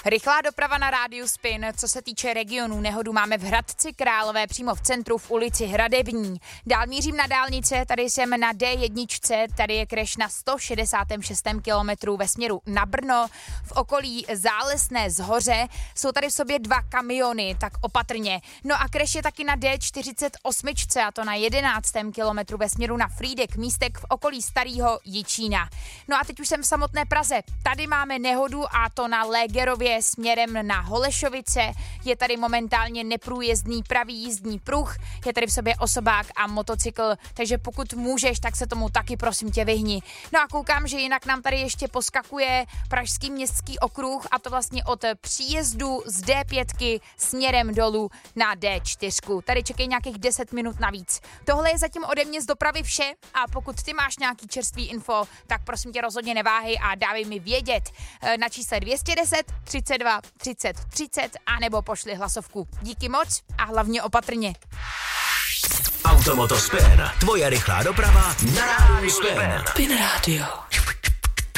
Rychlá doprava na rádiu Spin. Co se týče regionů, nehodu máme v Hradci Králové, přímo v centru v ulici Hradební. Dál mířím na dálnice, tady jsem na D1, tady je crash na 166. kilometru ve směru na Brno. V okolí Zálesné Zhoře jsou tady v sobě 2 kamiony, tak opatrně. No a crash je taky na D48, a to na 11. kilometru ve směru na Frýdek Místek v okolí Starého Jičína. No a teď už jsem v samotné Praze. Tady máme nehodu a to na Légerově směrem na Holešovice. Je tady momentálně neprůjezdný pravý jízdní pruh, je tady v sobě osobák a motocykl, takže pokud můžeš, tak se tomu taky prosím tě vyhni. No a koukám, že jinak nám tady ještě poskakuje Pražský městský okruh, a to vlastně od příjezdu z D5 směrem dolů na D4. Tady čekej nějakých 10 minut navíc. Tohle je zatím ode mě z dopravy vše, a pokud ty máš nějaký čerstvý info, tak prosím tě rozhodně neváhej a dávej mi vědět na čísle 210 32 30 30 a nebo pošli hlasovku. Díky moc a hlavně opatrně. Automoto Spin, tvoje rychlá doprava na rádiu Spin. Spin Radio.